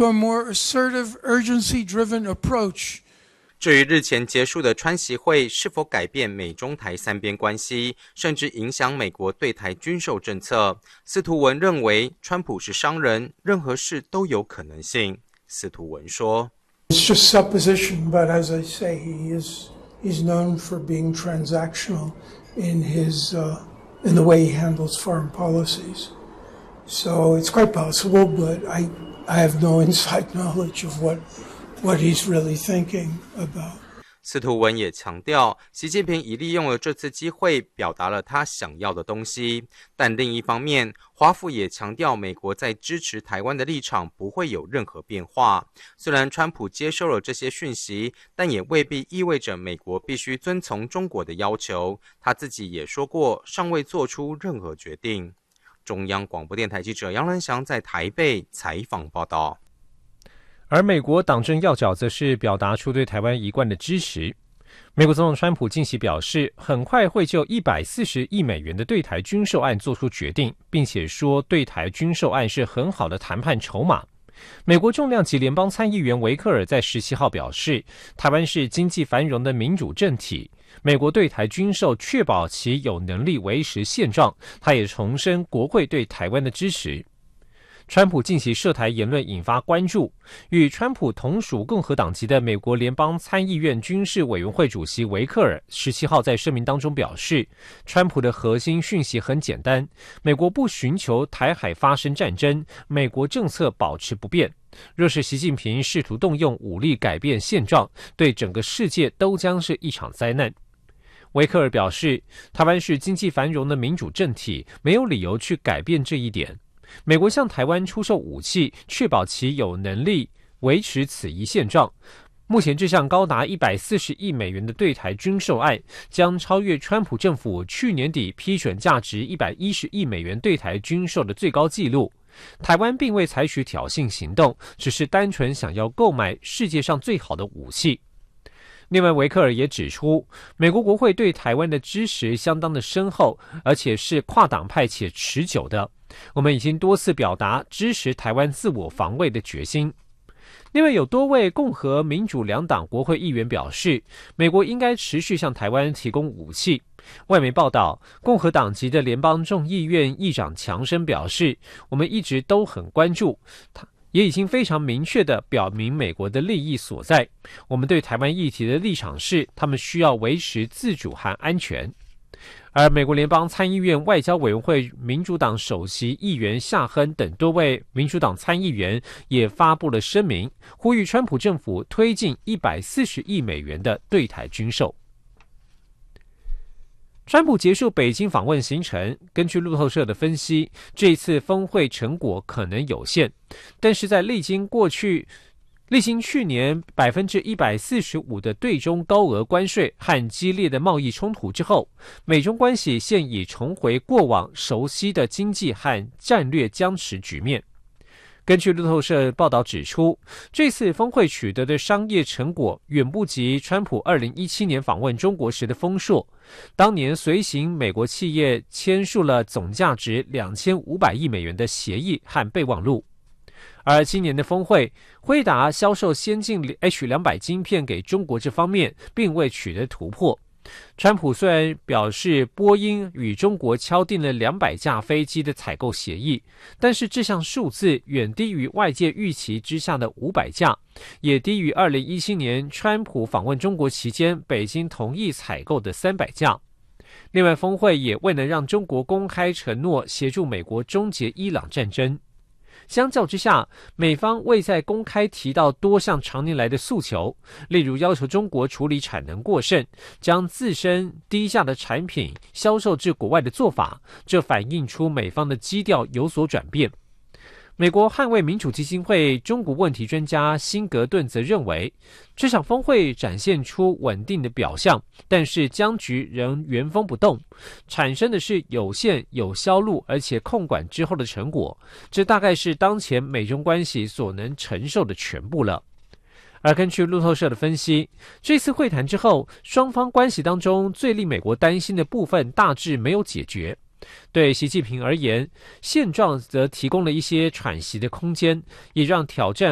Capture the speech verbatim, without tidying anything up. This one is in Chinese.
to a more assertive, urgency-driven approach. 至于日前结束的川习会是否改变美中台三边关系，甚至影响美国对台军售政策，司徒文认为川普是商人，任何事都有可能性。司徒文说 It's just supposition, but as I say, he is he's known for being transactional in his uh, in the way he handles foreign policies. So it's quite possible, but I I have no inside knowledge of what what he's really thinking about. 司徒文也强调，习近平已利用了这次机会表达了他想要的东西，但另一方面，华府也强调美国在支持台湾的立场不会有任何变化。虽然川普接受了这些讯息，但也未必意味着美国必须遵从中国的要求。他自己也说过，尚未做出任何决定。中央广播电台记者杨仁祥在台北采访报道。 而美国党政要角则是表达出对台湾一贯的支持。美国总统川普近期表示，很快会就一百四十亿美元的对台军售案做出决定，并且说对台军售案是很好的谈判筹码。美国重量级联邦参议员维克尔在十七号表示，台湾是经济繁荣的民主政体，美国对台军售确保其有能力维持现状。他也重申国会对台湾的支持。川普近期涉台言论引发关注，与川普同属共和党籍的美国联邦参议院军事委员会主席维克尔十七号在声明当中表示，川普的核心讯息很简单，美国不寻求台海发生战争，美国政策保持不变。若是习近平试图动用武力改变现状，对整个世界都将是一场灾难。维克尔表示，台湾是经济繁荣的民主政体，没有理由去改变这一点。美国向台湾出售武器，确保其有能力维持此一现状。目前这项高达一百四十亿美元的对台军售案，将超越川普政府去年底批准价值一百一十亿美元对台军售的最高纪录。台湾并未采取挑衅行动，只是单纯想要购买世界上最好的武器。另外，维克尔也指出，美国国会对台湾的支持相当的深厚，而且是跨党派且持久的。我们已经多次表达支持台湾自我防卫的决心。另外，有多位共和民主两党国会议员表示，美国应该持续向台湾提供武器。外媒报道，共和党籍的联邦众议院议长强生表示，我们一直都很关注，他也已经非常明确地表明美国的利益所在。我们对台湾议题的立场是，他们需要维持自主和安全。而美国联邦参议院外交委员会民主党首席议员夏亨等多位民主党参议员也发布了声明，呼吁川普政府推进一百四十亿美元的对台军售。川普结束北京访问行程，根据路透社的分析，这一次峰会成果可能有限，但是在历经过去历经去年百分之一百四十五的对中高额关税和激烈的贸易冲突之后，美中关系现已重回过往熟悉的经济和战略僵持局面。根据路透社报道指出，这次峰会取得的商业成果远不及川普二零一七年访问中国时的丰硕。当年随行美国企业签署了总价值两千五百亿美元的协议和备忘录。而今年的峰会，辉达销售先进 H 两百 晶片给中国这方面并未取得突破。川普虽然表示波音与中国敲定了两百架飞机的采购协议，但是这项数字远低于外界预期之下的五百架，也低于二零一七年川普访问中国期间北京同意采购的三百架。另外，峰会也未能让中国公开承诺协助美国终结伊朗战争。相较之下，美方未在公开提到多项常年来的诉求，例如要求中国处理产能过剩，将自身低价的产品销售至国外的做法，这反映出美方的基调有所转变。美国捍卫民主基金会中国问题专家辛格顿则认为，这场峰会展现出稳定的表象，但是僵局仍原封不动，产生的是有限有销路而且控管之后的成果，这大概是当前美中关系所能承受的全部了。而根据路透社的分析，这次会谈之后，双方关系当中最令美国担心的部分大致没有解决。对习近平而言，现状则提供了一些喘息的空间，也让挑战